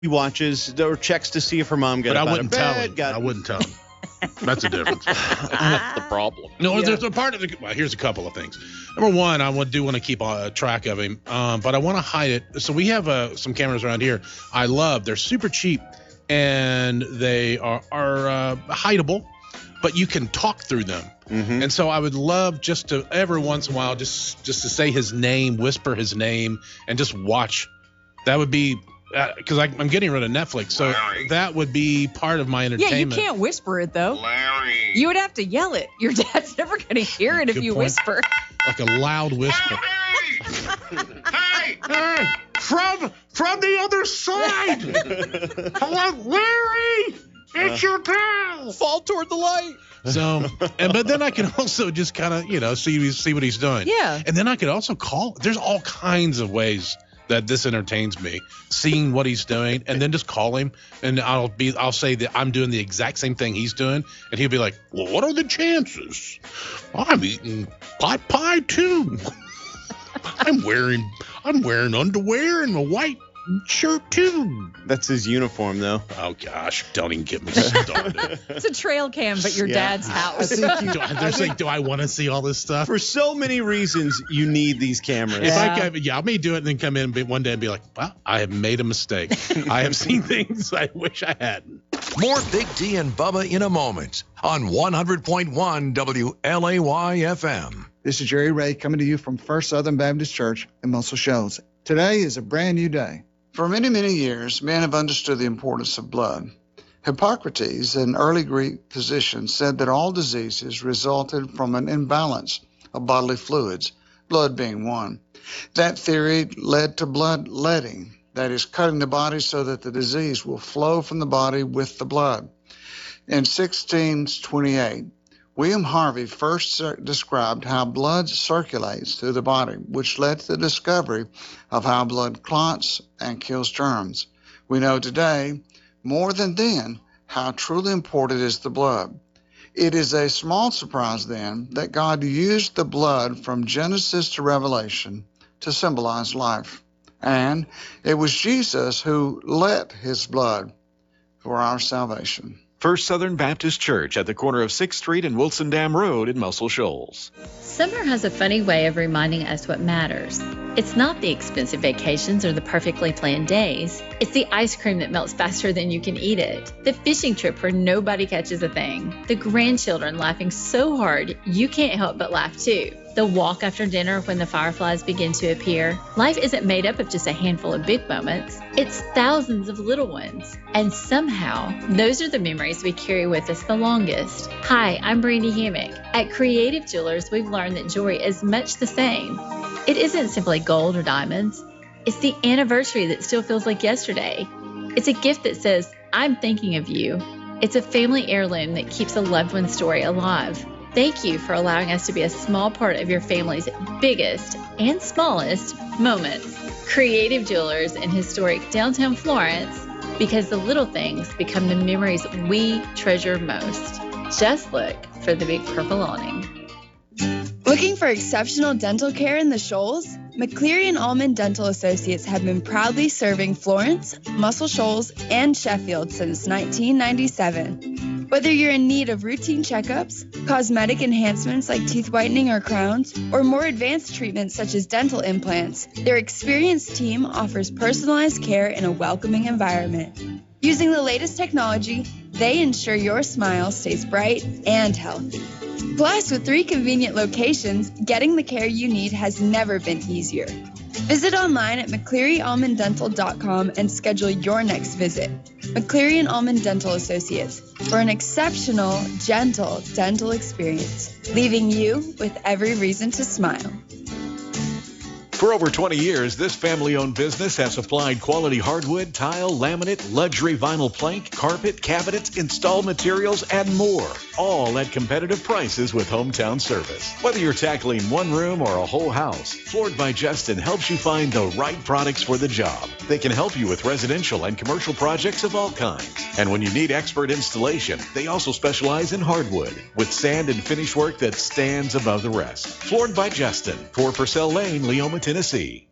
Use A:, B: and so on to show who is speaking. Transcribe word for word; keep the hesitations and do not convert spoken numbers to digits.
A: He watches or checks to see if her mom got
B: But
A: up
B: I
A: out
B: wouldn't
A: of
B: tell
A: bed.
B: him.
A: Got...
B: I wouldn't tell him. That's a difference.
C: That's the problem.
B: No,
A: Yeah.
B: there's a part of the. Well, here's a couple of things. Number one, I would- do want to keep uh, track of him, um, but I want to hide it. So we have uh, some cameras around here. I love. They're super cheap, and they are are uh, hideable, but you can talk through them.
A: Mm-hmm.
B: And so I would love just to every once in a while just just to say his name, whisper his name, and just watch. That would be. Because uh, I'm getting rid of Netflix, so
D: Larry.
B: that would be part of my
E: Yeah,
B: entertainment.
E: you can't whisper it, though.
D: Larry.
E: You would have to yell it. Your dad's never going to hear it if
B: Good
E: you
B: point.
E: whisper.
B: Like a loud whisper.
D: Hey!
B: Hey, from from the other side. Hello, Larry. It's your pal.
C: Fall toward the light.
B: So, and but then I can also just kind of you know see see what he's doing.
E: Yeah.
B: And then I could also call. There's all kinds of ways that this entertains me, seeing what he's doing, and then just call him, and I'll be I'll say that I'm doing the exact same thing he's doing, and he'll be like, "Well, what are the chances? I'm eating pot pie too. I'm wearing I'm wearing underwear and a white shirt too."
A: That's his uniform, though.
B: Oh gosh, don't even get me started.
E: It's a trail cam, but your
A: Yeah.
E: dad's house.
B: do, I, they're saying, do I want to see all this stuff?
A: For so many reasons, you need these cameras.
B: If I can, yeah, I may do it and then come in and be, one day and be like, well, I have made a mistake. I have seen things I wish I hadn't.
F: More Big D and Bubba in a moment on one hundred point one W L A Y F M.
G: This is Jerry Ray coming to you from First Southern Baptist Church in Muscle Shoals. Today is a brand new day.
H: For many, many years, men have understood the importance of blood. Hippocrates, an early Greek physician, said that all diseases resulted from an imbalance of bodily fluids, blood being one. That theory led to bloodletting, that is, cutting the body so that the disease will flow from the body with the blood. In sixteen twenty-eight, William Harvey first described how blood circulates through the body, which led to the discovery of how blood clots and kills germs. We know today, more than then, how truly important is the blood. It is a small surprise, then, that God used the blood from Genesis to Revelation to symbolize life. And it was Jesus who let his blood for our salvation.
I: First Southern Baptist Church at the corner of sixth Street and Wilson Dam Road in Muscle Shoals.
J: Summer has a funny way of reminding us what matters. It's not the expensive vacations or the perfectly planned days. It's the ice cream that melts faster than you can eat it. The fishing trip where nobody catches a thing. The grandchildren laughing so hard you can't help but laugh too. The walk after dinner when the fireflies begin to appear. Life isn't made up of just a handful of big moments. It's thousands of little ones. And somehow, those are the memories we carry with us the longest. Hi, I'm Brandy Hammock. At Creative Jewelers, we've learned that joy is much the same. It isn't simply gold or diamonds. It's the anniversary that still feels like yesterday. It's a gift that says, I'm thinking of you. It's a family heirloom that keeps a loved one's story alive. Thank you for allowing us to be a small part of your family's biggest and smallest moments. Creative Jewelers in historic downtown Florence, because the little things become the memories we treasure most. Just look for the big purple awning.
K: Looking for exceptional dental care in the Shoals? McCleary and Allman Dental Associates have been proudly serving Florence, Muscle Shoals, and Sheffield since nineteen ninety-seven. Whether you're in need of routine checkups, cosmetic enhancements like teeth whitening or crowns, or more advanced treatments such as dental implants, their experienced team offers personalized care in a welcoming environment. Using the latest technology, they ensure your smile stays bright and healthy. Plus, with three convenient locations, getting the care you need has never been easier. Visit online at McCleary Allman Dental dot com and schedule your next visit. McCleary and Allman Dental Associates, for an exceptional, gentle dental experience, leaving you with every reason to smile.
I: For over twenty years, this family-owned business has supplied quality hardwood, tile, laminate, luxury vinyl plank, carpet, cabinets, installed materials, and more. All at competitive prices with hometown service. Whether you're tackling one room or a whole house, Floored by Justin helps you find the right products for the job. They can help you with residential and commercial projects of all kinds. And when you need expert installation, they also specialize in hardwood with sand and finish work that stands above the rest. Floored by Justin, four Purcell Lane, Leoma, Tennessee.